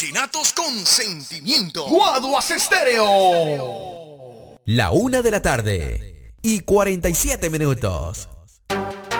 Vallenatos con sentimiento. Guaduas Estéreo. La 1 de la tarde y 47 minutos.